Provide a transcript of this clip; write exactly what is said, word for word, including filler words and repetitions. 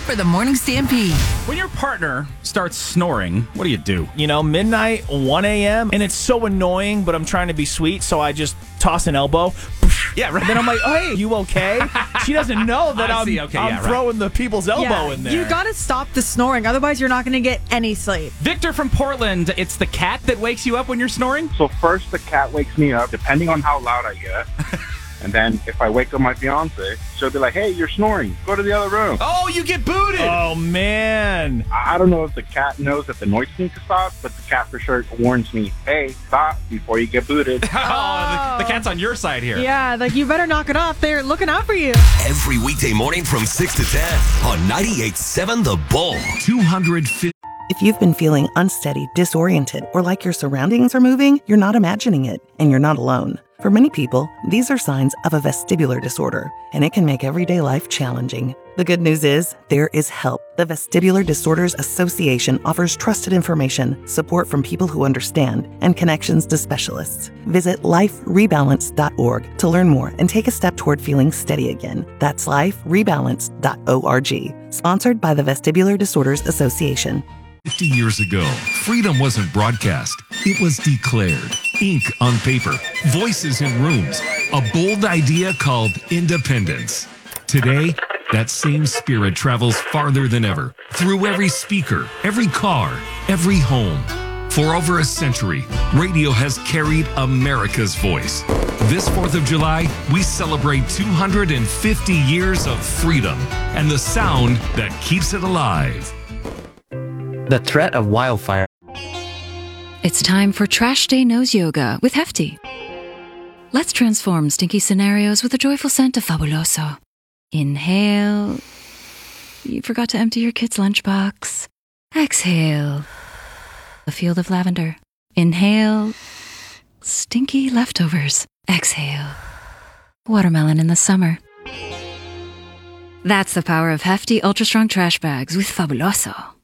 for the Morning Stampede. When your partner starts snoring, what do you do? You know, midnight, one a.m., and it's so annoying, but I'm trying to be sweet, so I just toss an elbow. Yeah, right. And then I'm like, oh, hey, you okay? She doesn't know that I I'm, see. Okay, I'm yeah, right. throwing the people's elbow Yeah, in there. you gotta stop the snoring, otherwise you're not gonna get any sleep. Victor from Portland, it's the cat that wakes you up when you're snoring? So first the cat wakes me up, depending on how loud I get. And then if I wake up my fiance, she'll be like, hey, you're snoring. Go to the other room. Oh, you get booted! Oh, man. I I don't know if the cat knows that the noise needs to stop, but the cat for sure warns me, hey, stop before you get booted. Oh, the, the cat's on your side here. Yeah, like you better knock it off. They're looking out for you. Every weekday morning from six to ten on ninety-eight point seven The Bull. two hundred fifty If you've been feeling unsteady, disoriented, or like your surroundings are moving, you're not imagining it, and you're not alone. For many people, these are signs of a vestibular disorder, and it can make everyday life challenging. The good news is, there is help. The Vestibular Disorders Association offers trusted information, support from people who understand, and connections to specialists. Visit life rebalance dot org to learn more and take a step toward feeling steady again. That's life rebalance dot org. Sponsored by the Vestibular Disorders Association. fifty years ago, freedom wasn't broadcast. It was declared. Ink on paper, voices in rooms, a bold idea called independence. Today, that same spirit travels farther than ever, through every speaker, every car, every home. For over a century, radio has carried America's voice. This fourth of July, we celebrate two hundred fifty years of freedom and the sound that keeps it alive. The threat of wildfire. It's time for Trash Day Nose Yoga with Hefty. Let's transform stinky scenarios with a joyful scent of Fabuloso. Inhale. You forgot to empty your kid's lunchbox. Exhale. A field of lavender. Inhale. Stinky leftovers. Exhale. Watermelon in the summer. That's the power of Hefty Ultra Strong Trash Bags with Fabuloso.